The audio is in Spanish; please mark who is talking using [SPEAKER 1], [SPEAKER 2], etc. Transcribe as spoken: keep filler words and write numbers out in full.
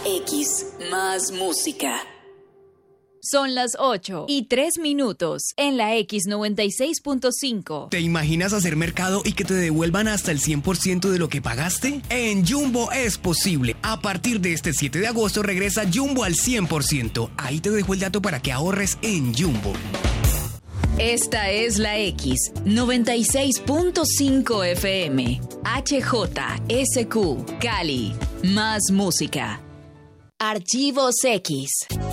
[SPEAKER 1] X, más música.
[SPEAKER 2] Son las ocho y tres minutos en la X noventa y seis punto cinco.
[SPEAKER 3] ¿Te imaginas hacer mercado y que te devuelvan hasta el cien por ciento de lo que pagaste? En Jumbo es posible. A partir de este siete de agosto regresa Jumbo al cien por ciento. Ahí te dejo el dato para que ahorres en Jumbo.
[SPEAKER 2] Esta es la X noventa y seis punto cinco F M. H J S Q, Cali. Más música. Archivos X.